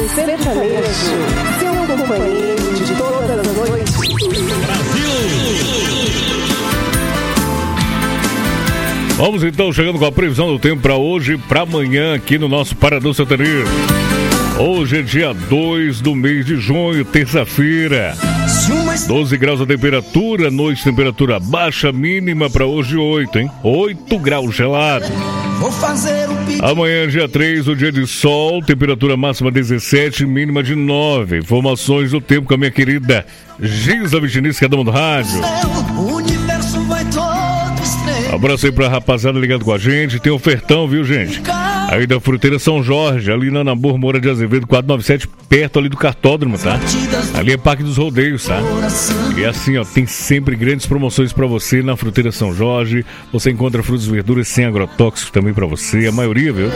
Sertanejo, seu companheiro de todas as noites. Vamos então chegando com a previsão do tempo para hoje e para amanhã aqui no nosso Parador Sertanejo. Hoje é dia 2 do mês de junho, terça-feira. 12 graus a temperatura, noite temperatura baixa, mínima para hoje 8, hein? 8 graus gelado. Amanhã, dia 3, o dia de sol, temperatura máxima 17, mínima de 9. Informações do tempo com a minha querida Giza Vitinice, que é dona do rádio. Abraço aí pra rapaziada ligado com a gente. Tem ofertão, viu, gente? Aí da Fruteira São Jorge, ali na Namor Moura de Azevedo 497, perto ali do cartódromo, tá? Ali é Parque dos Rodeios, tá? E assim, ó, tem sempre grandes promoções pra você na Fruteira São Jorge. Você encontra frutas e verduras sem agrotóxico também pra você. A maioria, viu?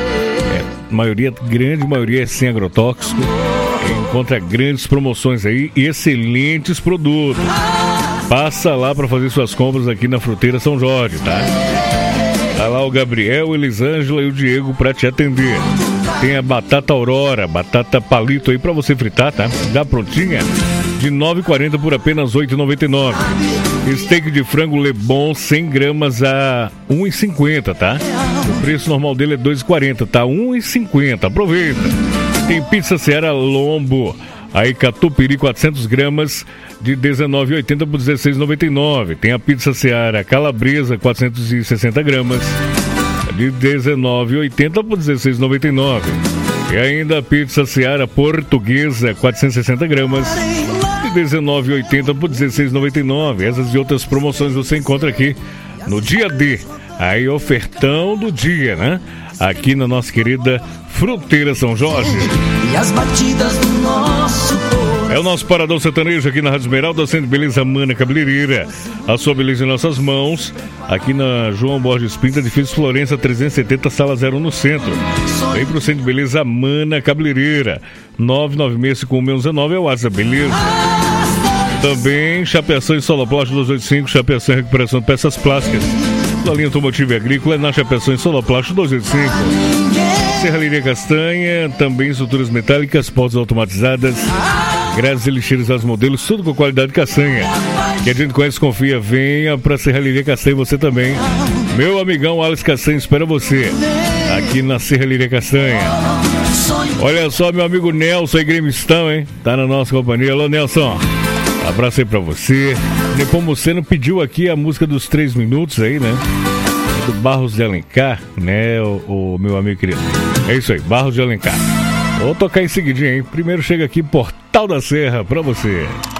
Grande maioria é sem agrotóxico. Encontra grandes promoções aí e excelentes produtos. Passa lá para fazer suas compras aqui na Fruteira São Jorge, tá? Tá lá o Gabriel, Elisângela e o Diego para te atender. Tem a batata Aurora, batata palito aí para você fritar, tá? Já prontinha, de R$ 9,40 por apenas R$ 8,99. Steak de frango Lebon, 100 gramas a R$ 1,50, tá? O preço normal dele é R$ 2,40, tá? R$ 1,50, aproveita. Tem pizza Seara Lombo, aí catupiry 400 gramas de R$ 19,80 por R$ 16,99. Tem a pizza Seara Calabresa 460 gramas de R$ 19,80 por R$ 16,99. E ainda a pizza Seara Portuguesa 460 gramas de R$ 19,80 por R$ 16,99. Essas e outras promoções você encontra aqui no dia D. Aí ofertão do dia, né? Aqui na nossa querida Fruteira São Jorge. E as batidas do nosso povo. É o nosso Parador Sertanejo aqui na Rádio Esmeralda, Centro de Beleza Mana Cabeleireira. A sua beleza em nossas mãos. Aqui na João Borges Pinto, edifício Florença 370, sala 01 no centro. Vem pro Centro de Beleza Mana Cabeleireira. 9965119 é o WhatsApp, beleza? Também Chapeação e Soloplast 285, Chapeação e Recuperação de Peças Plásticas. Da linha automotiva e agrícola é na Chapeação e Soloplast 285. Serralheria Castanha, também estruturas metálicas, portas automatizadas, grades e lixeiros das modelos, tudo com qualidade castanha. Que a gente conhece, confia, venha pra Serralheria Castanha você também. Meu amigão Alex Castanha espera você aqui na Serralheria Castanha. Olha só, meu amigo Nelson, aí gremistão, hein? Tá na nossa companhia. Alô, Nelson. Abraço aí pra você. Nepomuceno pediu aqui a música dos 3 minutos aí, né? Do Barros de Alencar, né, o meu amigo querido. É isso aí, Barros de Alencar. Vou tocar em seguidinho, hein? Primeiro chega aqui Portal da Serra pra você.